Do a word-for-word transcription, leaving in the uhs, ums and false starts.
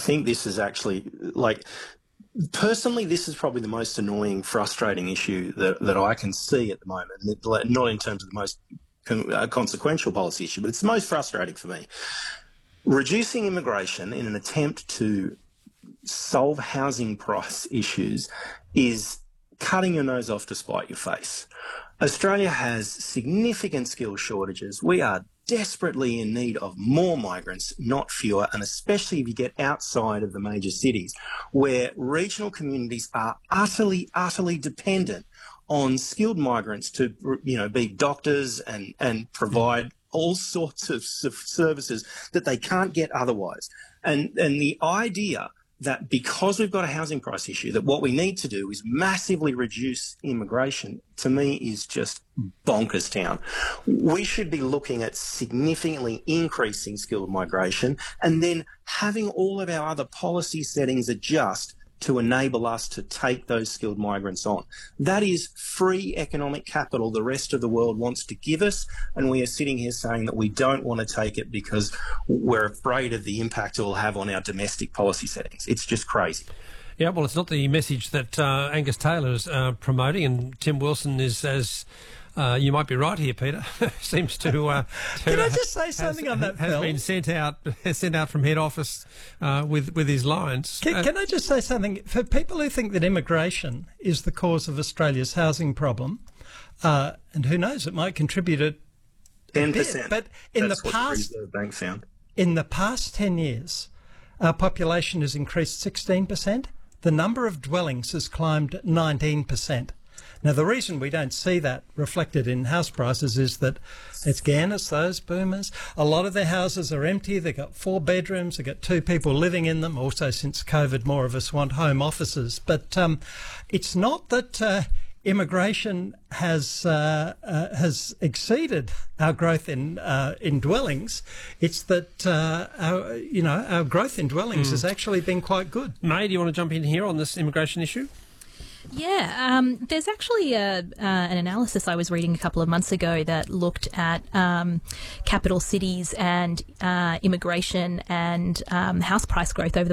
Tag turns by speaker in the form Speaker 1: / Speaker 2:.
Speaker 1: think this is actually, like, personally, this is probably the most annoying, frustrating issue that, that I can see at the moment. Not in terms of the most con- consequential policy issue, but it's the most frustrating for me. Reducing immigration in an attempt to solve housing price issues is cutting your nose off to spite your face. Australia has significant skill shortages. We are desperately in need of more migrants, not fewer, and especially if you get outside of the major cities, where regional communities are utterly, utterly dependent on skilled migrants to, you know, be doctors and, and provide all sorts of services that they can't get otherwise. And, and the idea that because we've got a housing price issue, that what we need to do is massively reduce immigration, to me is just bonkers town. We should be looking at significantly increasing skilled migration and then having all of our other policy settings adjust to enable us to take those skilled migrants on. That is free economic capital the rest of the world wants to give us, and we are sitting here saying that we don't want to take it because we're afraid of the impact it will have on our domestic policy settings. It's just crazy.
Speaker 2: Yeah, well, it's not the message that uh, Angus Taylor is uh, promoting, and Tim Wilson is as... Uh, you might be right here, Peter. Seems to. Uh, to
Speaker 3: Can I just say something
Speaker 2: has,
Speaker 3: on that,
Speaker 2: Has
Speaker 3: Phil?
Speaker 2: been sent out, sent out from head office uh, with with his lines.
Speaker 3: Can,
Speaker 2: uh,
Speaker 3: can I just say something for people who think that immigration is the cause of Australia's housing problem? Uh, and who knows, it might contribute a
Speaker 1: ten percent.
Speaker 3: But in
Speaker 1: That's
Speaker 3: the
Speaker 1: what
Speaker 3: past,
Speaker 1: the Reserve Bank found.
Speaker 3: In the past ten years, our population has increased sixteen percent. The number of dwellings has climbed nineteen percent. Now, the reason we don't see that reflected in house prices is that it's again, it's those boomers. A lot of their houses are empty. They've got four bedrooms. They've got two people living in them. Also, since COVID, more of us want home offices. But um, it's not that uh, immigration has uh, uh, has exceeded our growth in uh, in dwellings. It's that uh, our you know our growth in dwellings mm. has actually been quite good.
Speaker 2: May, do you want to jump in here on this immigration issue?
Speaker 4: Yeah, um, there's actually a, uh, an analysis I was reading a couple of months ago that looked at um, capital cities and uh, immigration and um, house price growth over the